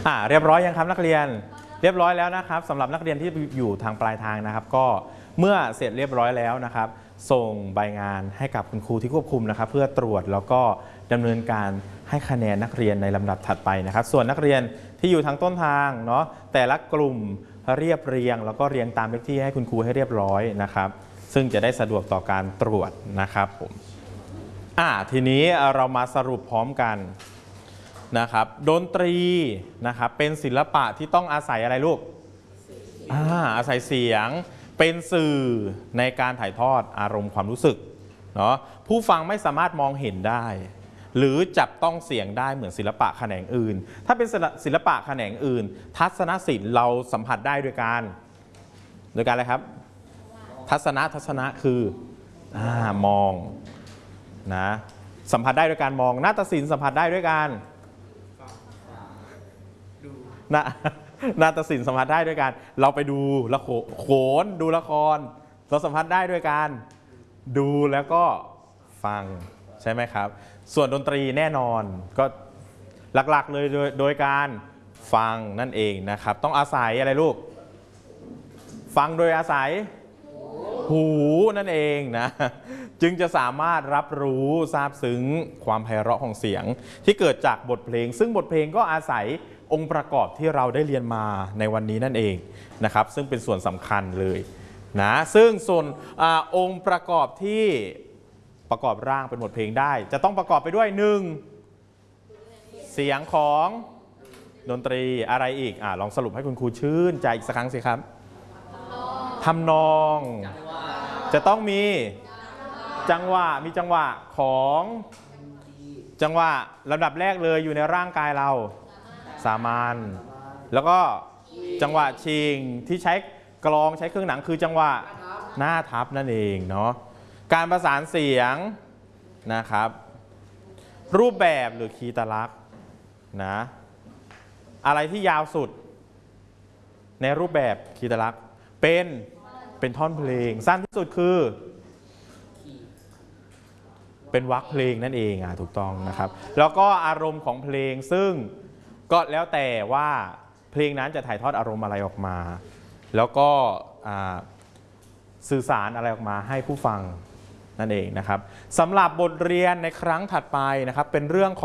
เรียบร้อยยังครับนักเรียนเรียบร้อยแล้วนะครับสำหรับนักเรียนที่อยู่ทางปลายทางนะครับก็เมื่อเสร็จเรียบร้อยแล้วนะครับส่งใบงานให้กับคุณครูที่ควบคุมนะครับเพื่อตรวจแล้วก็ดำเนินการให้คะแนนนักเรียนในลำดับถัดไปนะครับส่วนนักเรียนที่อยู่ทางต้นทางเนาะแต่ละกลุ่มเรียบเรียงแล้วก็เรียงตามเลขที่ให้คุณครูให้เรียบร้อยนะครับซึ่งจะได้สะดวกต่อการตรวจนะครับผมทีนี้เรามาสรุปพร้อมกันนะครับดนตรีนะครับเป็นศิลปะที่ต้องอาศัยอะไรลูกอาศัยเสียงเป็นสื่อในการถ่ายทอดอารมณ์ความรู้สึกเนาะผู้ฟังไม่สามารถมองเห็นได้หรือจับต้องเสียงได้เหมือนศิลปะแขนงอื่นถ้าเป็นศิลปะแขนงอื่นทัศนศิลป์เราสัมผัสได้โดยการอะไรครับทัศนะคือมองนะสัมผัสได้ด้วยการมองนาฏศิลป์สัมผัสได้ด้วยการนาฏศิลป์สัมผัสได้ด้วยการเราไปดูละโขนดูละครเราสัมผัสได้ด้วยการดูแล้วก็ฟังใช่ไหมครับส่วนดนตรีแน่นอนก็หลักๆเลยโดยการฟังนั่นเองนะครับต้องอาศัยอะไรลูกฟังโดยอาศัยหูนั่นเองนะจึงจะสามารถรับรู้ซาบซึ้งความไพเราะของเสียงที่เกิดจากบทเพลงซึ่งบทเพลงก็อาศัยองค์ประกอบที่เราได้เรียนมาในวันนี้นั่นเองนะครับซึ่งเป็นส่วนสำคัญเลยนะซึ่งส่วนองค์ประกอบที่ประกอบร่างเป็นบทเพลงได้จะต้องประกอบไปด้วย1เสียงของดนตรีอะไรอีกลองสรุปให้คุณครูชื่นใจอีกสักครั้งสิครับทำนองจะต้องมีจังหวะของจังหวะลำดับแรกเลยอยู่ในร่างกายเราสามัญแล้วก็จังหวะชิงที่ใช้กลองใช้เครื่องหนังคือจังหวะหน้าทับนั่นเองเนาะการประสานเสียงนะครับรูปแบบหรือคีตลักษณ์นะอะไรที่ยาวสุดในรูปแบบคีตลักษณ์เป็นท่อนเพลงสั้นที่สุดคือเป็นวรรคเพลงนั่นเองถูกต้องนะครับแล้วก็อารมณ์ของเพลงซึ่งก็แล้วแต่ว่าเพลงนั้นจะถ่ายทอดอารมณ์อะไรออกมาแล้วก็สื่อสารอะไรออกมาให้ผู้ฟังนั่นเองนะครับสำหรับบทเรียนในครั้งถัดไปนะครับเป็นเรื่องของ